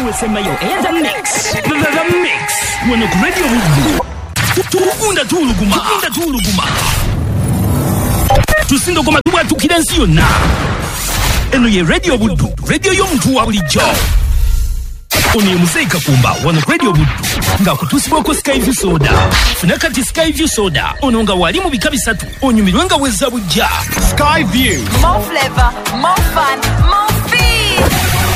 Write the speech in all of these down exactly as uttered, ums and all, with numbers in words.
Semayo and the mix. The, the, the mix. When the radio will Tukunda tuluguma. Tukunda tuluguma. Tusindo koma tuwa tukidansi yonna. Eno ye radio budu. Radio yomuntu wa bulijjo. Ono ye Muzeyi Kakumba wano radio budu. Nga kutusibwako Skyview Soda. Funakati Skyview Soda. Ono nga wali mu bika bisatu. Onyumirwe nga wezza bujja. Skyview. More flavor, more fun, more speed.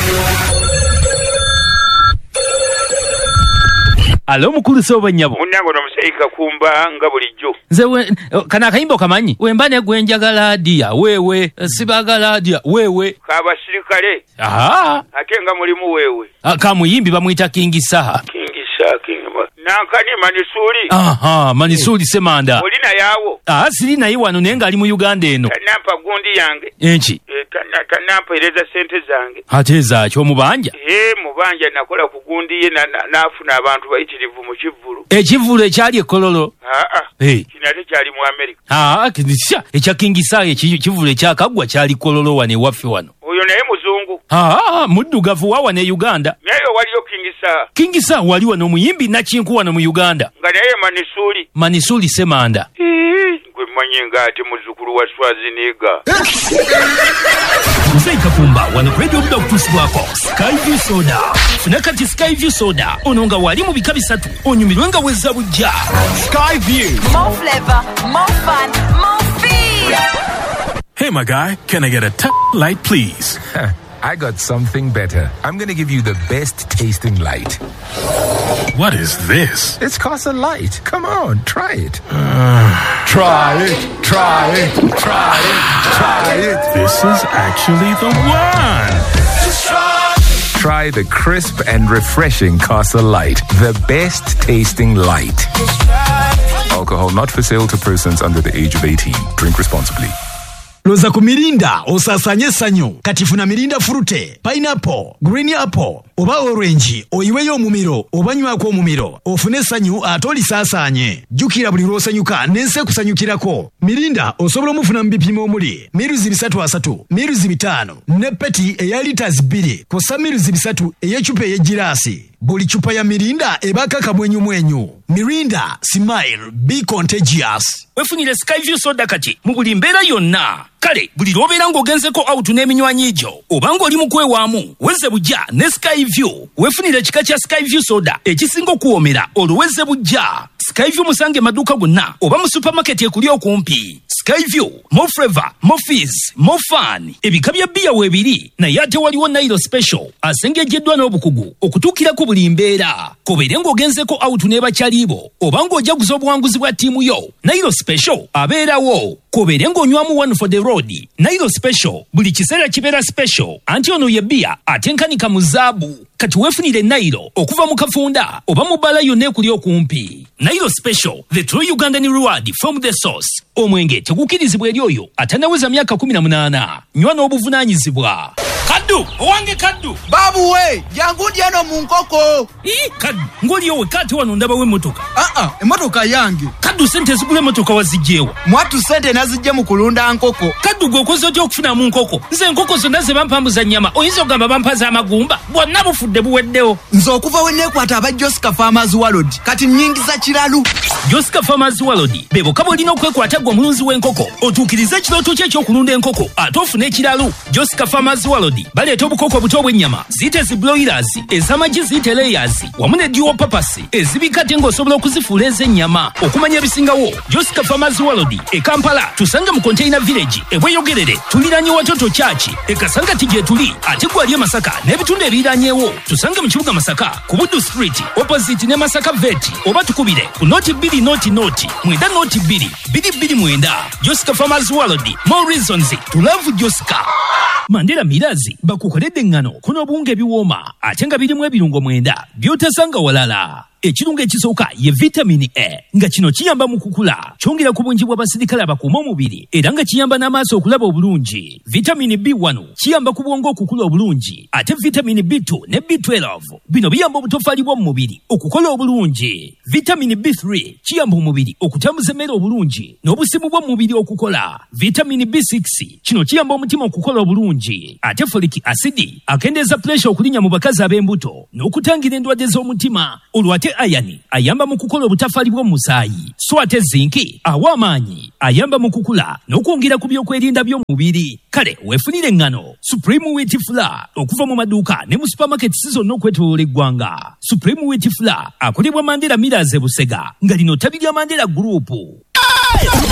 Alo mukulu soba nyabo. Munango no Muzeyi Kakumba nga bulijjo. Nze we kana akayimbo kamanyi. Wembane gwenjagala adia wewe sibagala adia wewe. Kabasirikale. Aha. Ate nga mulimu wewe. Akamuyimbi bamuyita King Saha. King Saha King. Nankani Manisuli. Aha, Manisuli Semanda. Olina yawo. Ah, siri nayi wano nenga ali mu Uganda eno. Tanampa gundi yange. Enchi. E, tana, tanampa ereza sente zange. Ateza kyo mubanja? Eh, mubanja nakola ku gundi ye na nafuna abantu bayitirivu mu kivulu. Ekivulu ekyali ekololo. Ah ah. Hey. Kinali kyali mu America. Ah, kidisha ekya King Saha ekivulu ekyakagwa kyali kololo wane waffe wano. Oyo naye muzungu. Ah, muddugavu wawa ne Uganda. Naye waliyo King Saha. King Saha waliwo n'omuyimbi nakinku wano mu Uganda. Nga naye Manisuli. Manisuli Semanda. Gwe mmanyi nga ate muzzukulu wa Swaziniga. Muzeyi Kakumba wano radio buda kutusibwako Skyview Soda. Funakati Skyview Soda. Ono nga wali mu bika bisatu. Onyumirwe nga wezza bujja. Skyview. More flavor, more fun, more speed. Hey, my guy, can I get a t- light, please? I got something better. I'm going to give you the best tasting light. What is this? It's Casa Light. Come on, try it. Uh, try it, try it, try it, try it. This is actually the one. Just try. Try the crisp and refreshing Casa Light. The best tasting light. Alcohol not for sale to persons under the age of eighteen. Drink responsibly. Loza ku Mirinda osasanye sanyo katifuna Mirinda fruite, pineapple, green apple, oba orange, oyiweyo omumiro, obanywako omumiro, ofune sanyu atoli sasanye. Jukira buli lwosanyuka nense kusanyukirako. Mirinda osobola omufuna mu bipimo omuli miruzi bisatu asatu, miruzi bitano, ne peti eya liters bbiri, kosa miruzi bisatu ey'ecupa ey'egirasi. Buli chupa ya Mirinda ebaka kamwenyu mwenyu. Mirinda, smile, be contagious. Wefunire Skyview Soda kati mu buli mbeera yonna. Kale buli lwobeera ng'ogenzeko out n'eminywanyi gyo oba ng'oli mu kwewaamu wezze bujja ne Skyview. Wefunire ekika kya Skyview Soda ekisinga okuwoomera oluwezze bujja. Skyview musange maduuka gonna oba mu supermarket ekuli okumpi. Skyview, more flavor, more fizz, more fun. Ebika bya bbiya weebiri naye ate waliwo Nairo Special asengejeddwa n'obukugu okutuukirako buli mbeera. Kobeere ng'ogenzeko out n'ebakyaliibo oba ng'ojaguza obuwanguzi bwa ttiimu yo, Nairo Special abeerawo. Kobeere ng'onywamu one for the road, Nairo Special buli kiseera kibeera special. Anti ono ye bbiya atenkanika mu zaabu. Kati weefunire Nairo okuva mu kafunda oba mu bbala yonna ekuli okumpi. Nairo Special, the true Ugandan reward from the source. Omwenge tegukirizibwa eri oyo atanaweza myaka kumi na munaana. Nywa n'obuvunaanyizibwa. Kaddu, owange Kaddu. Babu we, jangu diano mu nkoko. Ii, Kaddu, ng'oliyo wekati wano ndabawo emmotoka. Ah ah, emmotoka yange. Kaddu, sente zigula emmotoka wazigyewa. Mwatu sente nazijje mu kulunda nkoko. Kaddu, gwe okoze otya okufuna mu nkoko? Nze enkoko zonna ze bampambuza nnyama oyinza ogamba bampaza amagumba bwonna bufudde buweddewo. Nze okuva we neekwata aba Josika Farmers World kati nnyingiza kiralu. Josika Farmers World be bokka bw'olina okwekwata gwe omulunzi w'enkoko otuukirize ekirooto kye eky'okulunda enkoko ate ofune ekiralu. Josika Farmers World baleeta obukoko obuto bw'ennyama ziyite zi broilers, ez'amagi ziyite layers wamu ne dual purpose ezibika ate ng'osobola okuzifuula ez'ennyama. Okumanya ebisingawo, Josika Farmers World e Kampala tusange mu Container Village e Bweyogerere tuliraanye Watoto Church e Kasangati gye tuli ate gwali e Masaka n'ebitundu ebiriranyeewo tusange mu kibuga Masaka ku Buddu Street opposite ne Masaka Vet oba tukubire ku noti bbiri noti noti mwenda noti bbiri bbiri bbiri mwenda. Josika Farmers World, more reasons to love Josika. Mandela Mirazi bakukoledde engano kuno obuwunga ebiwooma ate nga birimu ebirungo mwenda by'otazanga walala. ekirungo ekisooka ye vitamini A nga kino kiyamba mu kukula kyongera ku bungi bw'abasirikale abakuuma omubiri era nga kiyamba n'amaaso okulaba obulungi. Vitamini B one kiyamba ku bwongo okukula obulungi ate vitamini B two ne B twelve bino biyamba obutofaali bw'omu mubiri okukola obulungi. Vitamini B three kiyamba omubiri okutambuza emmere obulungi n'obusimu bw'omu mubiri okukola. Vitamini B six kino kiyamba omutima okukola obulungi ate folic acid akendeeza pressure okulinnya mu bakazi ab'embuto n'okutangira endwadde z'omutima. Olwo ate ayani ayamba mu kukola obutafaali bw'omu musaayi so ate zinki awa amaanyi ayamba mu kukula n'okwongera ku byokwerinda by'omubiri. Kale weefunire engano Supreme Wheat Flour okuva mu maduuka ne mu supermarket zonna okwetooloola eggwanga. Supreme Wheat Flour akolebwa Mandela Millers e Busega nga lino ttabi lya Mandela Group.